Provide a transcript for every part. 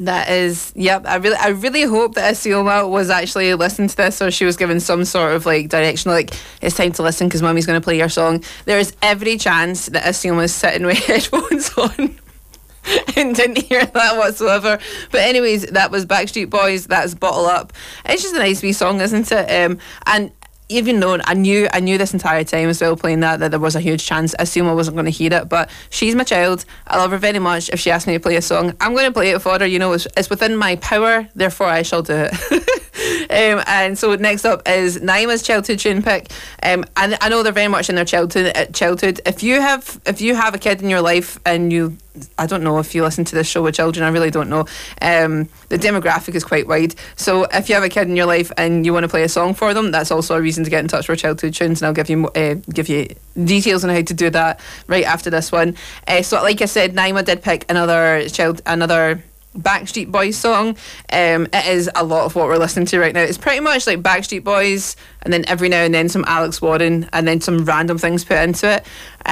That is, yep. I really hope that Asioma was actually listening to this, or she was given some sort of like direction, like it's time to listen because Mummy's going to play your song. There is every chance that Asioma was sitting with headphones on and didn't hear that whatsoever. But anyways, that was Backstreet Boys. That's Bottle Up. It's just a nice wee song, isn't it? And even though I knew this entire time as well playing that there was a huge chance Asioma wasn't going to hear it, but she's my child. I love her very much. If she asks me to play a song, I'm going to play it for her. You know, it's within my power, therefore I shall do it. And so next up is Naima's childhood tune pick. And I know they're very much in their childhood. If you have a kid in your life and I don't know if you listen to this show with children, I really don't know. The demographic is quite wide. So if you have a kid in your life and you want to play a song for them, that's also a reason to get in touch for childhood tunes, and I'll give you details on how to do that right after this one. So like I said, Naima did pick another Backstreet Boys song. It is a lot of what we're listening to right now. It's pretty much like Backstreet Boys, and then every now and then some Alex Warren, and then some random things put into it.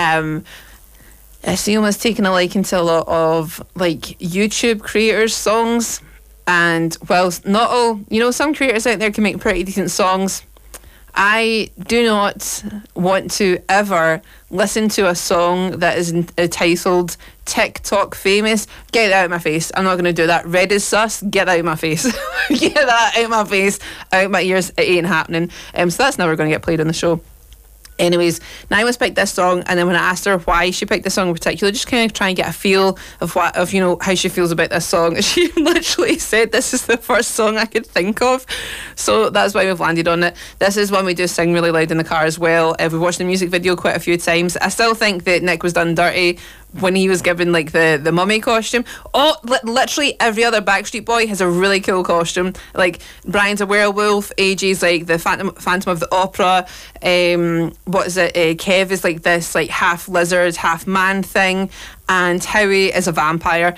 Asioma's taken a liking to a lot of like YouTube creators' songs, and whilst not all, some creators out there can make pretty decent songs, I do not want to ever listen to a song that is titled TikTok famous. Get it out of my face. I'm not going to do that. Red is sus. Get out of my face. Get that out of my face, out of my ears. It ain't happening. So that's never going to get played on the show. Anyways, Naima's picked this song, and then when I asked her why she picked this song in particular, just kind of try and get a feel of how she feels about this song, she literally said this is the first song I could think of. So that's why we've landed on it. This is one we do sing really loud in the car as well. We've watched the music video quite a few times. I still think that Nick was done dirty when he was given like the mummy costume. Literally every other Backstreet Boy has a really cool costume. Like Brian's a werewolf, AJ's like the Phantom of the Opera. What is it? Kev is like this like half lizard, half man thing, and Howie is a vampire.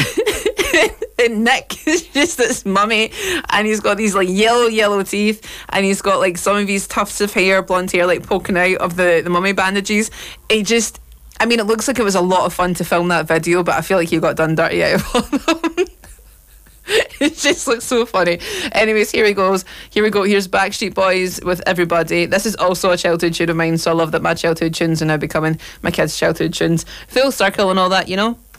And Nick is just this mummy, and he's got these like yellow teeth, and he's got like some of these tufts of hair, blonde hair, like poking out of the mummy bandages. It looks like it was a lot of fun to film that video, but I feel like you got done dirty out of all of them. It just looks so funny. Anyways, here we go. Here's Backstreet Boys with Everybody. This is also a childhood tune of mine, so I love that my childhood tunes are now becoming my kids' childhood tunes. Full circle and all that,